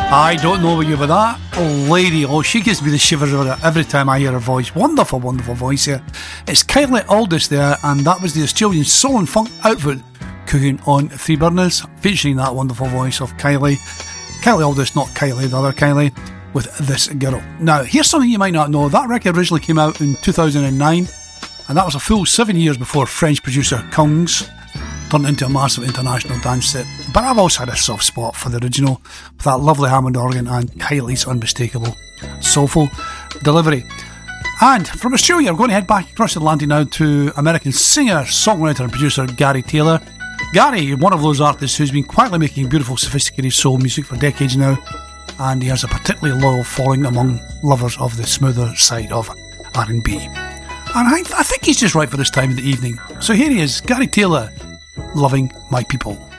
I don't know about you, but that lady, she gives me the shivers every time I hear her voice. Wonderful, wonderful voice here. It's Kylie Aldous there, and that was the Australian soul and funk outfit cooking on Three Burners, featuring that wonderful voice of Kylie Aldous, not Kylie, the other Kylie, with This Girl. Now, here's something you might not know. That record originally came out in 2009, and that was a full 7 years before French producer Kungs turned into a massive international dance hit. But I've also had a soft spot for the original, with that lovely Hammond organ and Kylie's unmistakable soulful delivery. And from Australia, we're going to head back across the Atlantic now to American singer, songwriter and producer Gary Taylor. Gary, one of those artists who's been quietly making beautiful, sophisticated soul music for decades now, and he has a particularly loyal following among lovers of the smoother side of R&B. And I think he's just right for this time of the evening. So here he is, Gary Taylor, Loving My People.